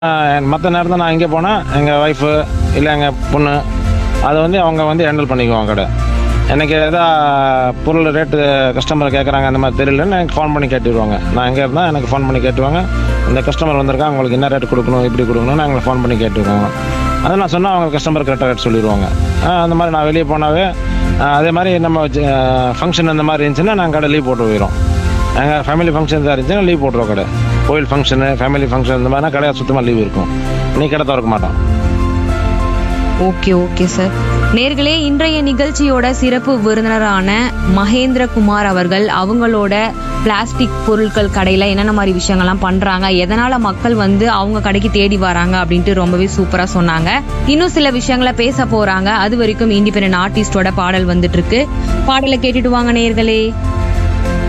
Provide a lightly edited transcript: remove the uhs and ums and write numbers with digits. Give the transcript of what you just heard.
மற்ற நேரத்தில் நான் இங்கே போனால் எங்கள் ஒய்ஃபு இல்லை எங்கள் பொண்ணு அதை வந்து அவங்க வந்து ஹேண்டில் பண்ணிக்குவாங்க கடை. எனக்கு எதா பொருள் ரேட்டு கஸ்டமர் கேட்குறாங்க அந்த மாதிரி தெரியலன்னு எனக்கு ஃபோன் பண்ணி கேட்டுருவாங்க. நான் எங்கே இருந்தால் எனக்கு ஃபோன் பண்ணி கேட்டுவாங்க. இந்த கஸ்டமர் வந்திருக்காங்க, உங்களுக்கு என்ன ரேட் கொடுக்கணும், இப்படி கொடுக்கணும்னு எங்களை ஃபோன் பண்ணி கேட்டுருவாங்க. அதை நான் சொன்னால் அவங்க கஸ்டமர் கரெக்டாக ரேட் சொல்லிடுவாங்க. அந்த மாதிரி நான் வெளியே போனாவே அதே மாதிரி நம்ம ஃபங்க்ஷன் அந்த மாதிரி இருந்துச்சுன்னா நாங்கள் கடை லீவ் போட்டு போயிடும். எங்கள் ஃபேமிலி ஃபங்க்ஷன் தான் இருந்துச்சுன்னா லீவ் போட்டுருவோம் கடை. கோயில் ஃபங்க்ஷனு, ஃபேமிலி ஃபங்க்ஷன் இந்த மாதிரினா கடையாக சுத்தமாக லீவ் இருக்கும். நீ கடை திறக்க மாட்டோம். Okay sir. நேர்களே, இன்றைய நிகழ்ச்சியோட சிறப்பு விருந்தினரான மகேந்திரகுமார் அவர்கள் அவங்களோட பிளாஸ்டிக் பொருட்கள் கடையில என்னென்ன மாதிரி விஷயங்கள்லாம் பண்றாங்க, எதனால மக்கள் வந்து அவங்க கடைக்கு தேடி வராங்க அப்படின்ட்டு ரொம்பவே சூப்பரா சொன்னாங்க. இன்னும் சில விஷயங்களை பேச போறாங்க. அது வரைக்கும் இண்டிபெண்டன்ட் ஆர்டிஸ்டோட பாடல் வந்துட்டு இருக்கு. பாடலை கேட்டுட்டு வாங்க நேர்களே.